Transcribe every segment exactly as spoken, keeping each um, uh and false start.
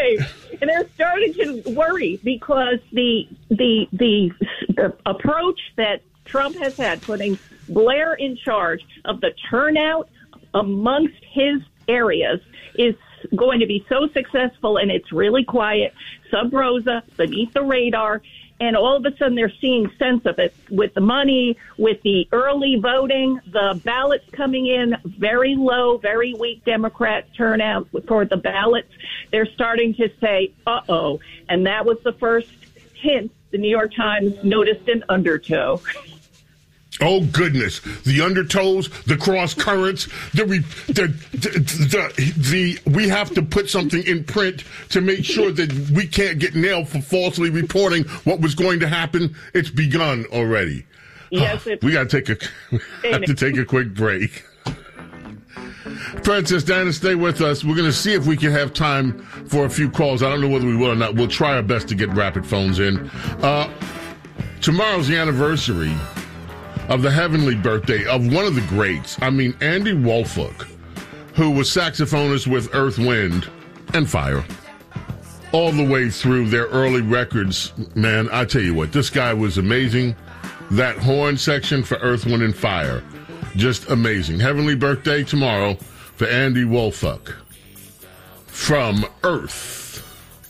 right. And they're starting to worry because the, the, the, the approach that Trump has had, putting Blair in charge of the turnout amongst his areas, is going to be so successful, and it's really quiet, sub rosa, beneath the radar, and all of a sudden they're seeing sense of it with the money, with the early voting, the ballots coming in very low, very weak Democrat turnout for the ballots. They're starting to say, uh-oh, and that was the first hint the New York Times noticed an undertow. Oh, goodness. The undertows, the cross currents, the, the, the, the, the, we have to put something in print to make sure that we can't get nailed for falsely reporting what was going to happen. It's begun already. Yes, it's, we got to take a, we have to take a quick break. Princess Diana, stay with us. We're going to see if we can have time for a few calls. I don't know whether we will or not. We'll try our best to get rapid phones in. Uh, tomorrow's the anniversary of the heavenly birthday of one of the greats. I mean, Andy Woolfolk, who was saxophonist with Earth, Wind, and Fire. All the way through their early records, man, I tell you what, this guy was amazing. That horn section for Earth, Wind, and Fire, just amazing. Heavenly birthday tomorrow for Andy Woolfolk. From Earth,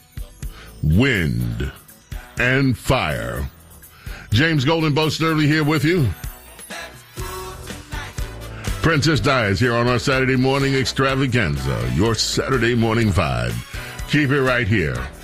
Wind, and Fire. James Golden, Bo Snerdley here with you. Princess Di is here on our Saturday morning extravaganza, your Saturday morning vibe. Keep it right here